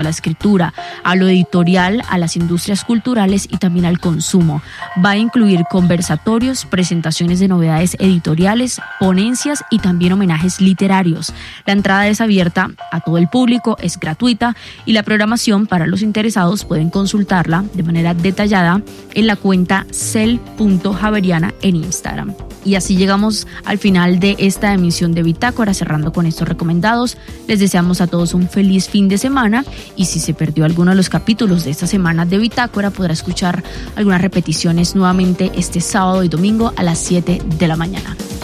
la escritura, a lo editorial, a las industrias culturales y también al consumo. Va a incluir conversatorios, presentaciones de novedades editoriales, ponencias y también homenajes literarios. La entrada es abierta a todo el público, es gratuita y la programación para los interesados pueden consultarla de manera detallada en la cuenta cel.javeriana en Instagram. Y así llegamos al final de esta emisión de Bitácora, cerrando con estos recomendados. Les deseamos a todos un feliz fin de semana y si se perdió alguno de los capítulos de esta semana de Bitácora, podrá escuchar algunas repeticiones nuevamente este sábado y domingo a las 7 de la mañana.